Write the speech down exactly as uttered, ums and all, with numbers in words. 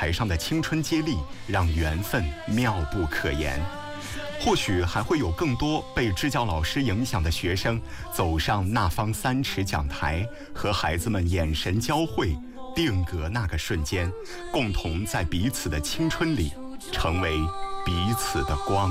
台上的青春接力，让缘分妙不可言。或许还会有更多被支教老师影响的学生走上那方三尺讲台，和孩子们眼神交汇，定格那个瞬间，共同在彼此的青春里成为彼此的光。